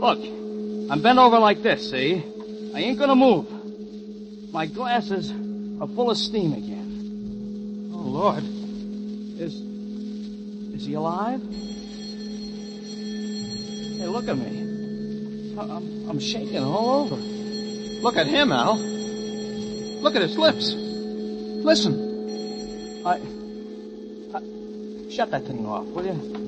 Look, I'm bent over like this, see? I ain't gonna move. My glasses are full of steam again. Oh, Lord. Is he alive? Hey, look at me. I'm shaking all over. Look at him, Al. Look at his lips. Listen. Shut that thing off, will you?